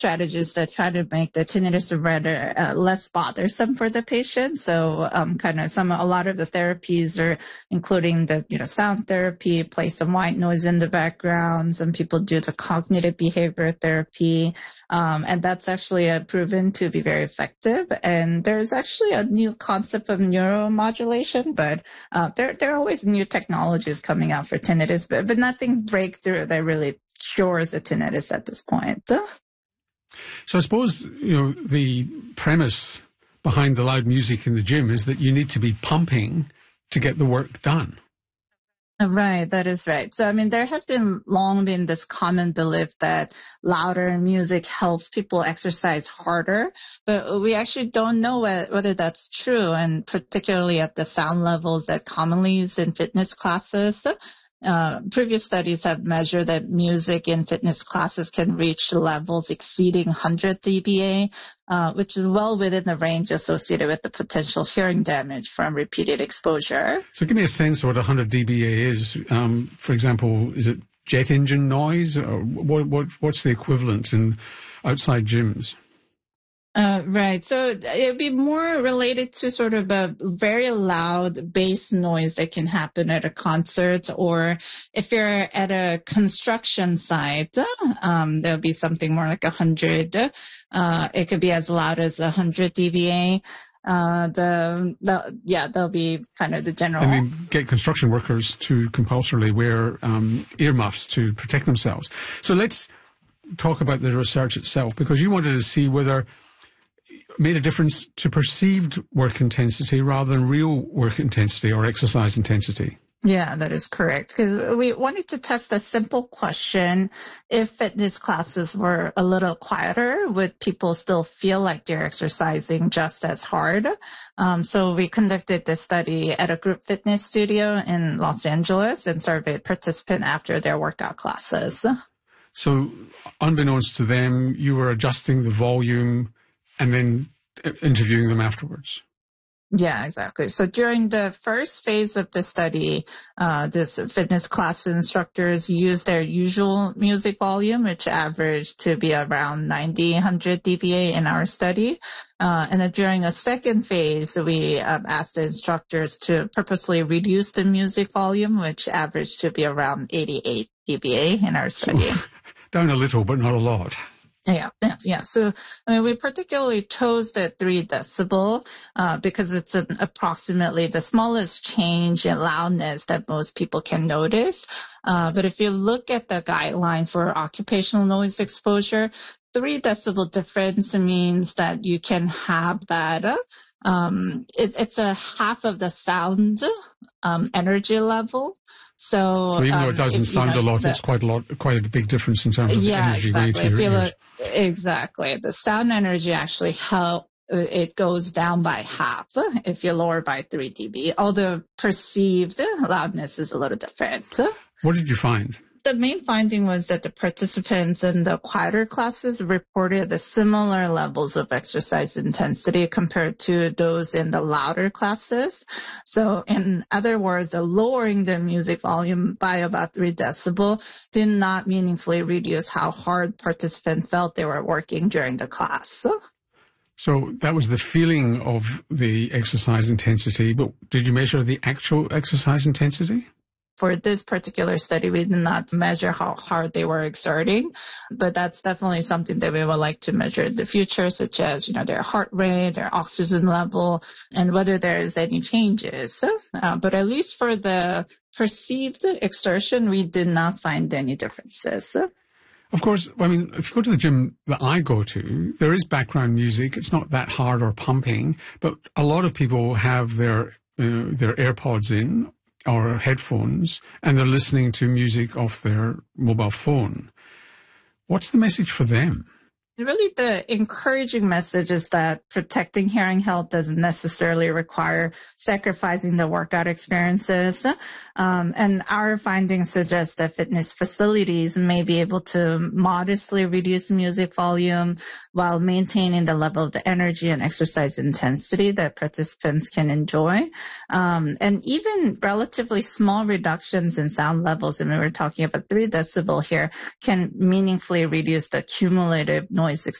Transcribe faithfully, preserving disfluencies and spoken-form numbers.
strategies that try to make the tinnitus rather uh, less bothersome for the patient. So um, kind of some, a lot of the therapies are including the, you know, sound therapy, play some white noise in the background. Some people do the cognitive behavior therapy. Um, and that's actually uh, proven to be very effective. And there's actually a new concept of neuromodulation, but uh, there, there are always new technologies coming out for tinnitus, but, but nothing breakthrough that really cures a tinnitus at this point. So I suppose, you know, the premise behind the loud music in the gym is that you need to be pumping to get the work done. Right, that is right. So, I mean, there has been long been this common belief that louder music helps people exercise harder, but we actually don't know whether that's true, and particularly at the sound levels that commonly used in fitness classes. Uh, previous studies have measured that music in fitness classes can reach levels exceeding one hundred D B A, uh, which is well within the range associated with the potential hearing damage from repeated exposure. So give me a sense of what one hundred D B A is. Um, for example, is it jet engine noise? Or what, what, what's the equivalent in outside gyms? Uh, right. So it'd be more related to sort of a very loud bass noise that can happen at a concert, or if you're at a construction site, um, there'll be something more like a hundred. Uh, it could be as loud as a hundred D B A. Uh, the, the, yeah, there'll be kind of the general. I mean, get construction workers to compulsorily wear, um, earmuffs to protect themselves. So let's talk about the research itself, because you wanted to see whether made a difference to perceived work intensity rather than real work intensity or exercise intensity. Yeah, that is correct. Because we wanted to test a simple question. If fitness classes were a little quieter, would people still feel like they're exercising just as hard? Um, so we conducted this study at a group fitness studio in Los Angeles and surveyed participants after their workout classes. So unbeknownst to them, you were adjusting the volume and then interviewing them afterwards. Yeah, exactly. So during the first phase of the study, uh, this fitness class instructors used their usual music volume, which averaged to be around ninety, one hundred D B A in our study. Uh, and then during a second phase, we um, asked the instructors to purposely reduce the music volume, which averaged to be around eighty-eight D B A in our study. So, down a little, but not a lot. Yeah, yeah, yeah. So, I mean, we particularly chose the three decibel, uh, because it's an approximately the smallest change in loudness that most people can notice. Uh, but if you look at the guideline for occupational noise exposure, three decibel difference means that you can have that, uh, um, it, it's a half of the sound, um, energy level. So, so even though um, it doesn't if, sound you know, a lot, the, it's quite a lot, quite a big difference in terms of yeah, the energy exactly. going to your ears. Look, exactly. The sound energy actually help. It goes down by half if you lower by three D B. Although perceived loudness is a little different. What did you find? The main finding was that the participants in the quieter classes reported the similar levels of exercise intensity compared to those in the louder classes. So in other words, lowering the music volume by about three decibel did not meaningfully reduce how hard participants felt they were working during the class. So that was the feeling of the exercise intensity, but did you measure the actual exercise intensity? For this particular study, we did not measure how hard they were exerting, but that's definitely something that we would like to measure in the future, such as, you know, their heart rate, their oxygen level, and whether there is any changes. Uh, but at least for the perceived exertion, we did not find any differences. Of course, I mean, if you go to the gym that I go to, there is background music. It's not that hard or pumping, but a lot of people have their uh, their AirPods in or headphones, and they're listening to music off their mobile phone. What's the message for them? Really, the encouraging message is that protecting hearing health doesn't necessarily require sacrificing the workout experiences. Um, and our findings suggest that fitness facilities may be able to modestly reduce music volume while maintaining the level of the energy and exercise intensity that participants can enjoy. Um, and even relatively small reductions in sound levels, and we were talking about three decibel here, can meaningfully reduce the cumulative noise noise